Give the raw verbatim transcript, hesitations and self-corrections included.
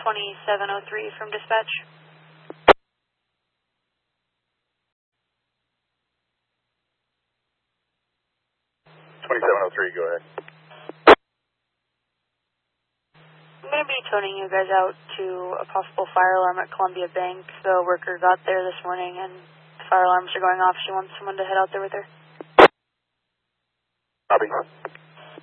twenty-seven oh three from dispatch. twenty-seven oh three, go ahead. I'm going to be toning you guys out to a possible fire alarm at Columbia Bank. The worker got there this morning and the fire alarms are going off. She wants someone to head out there with her. Copy.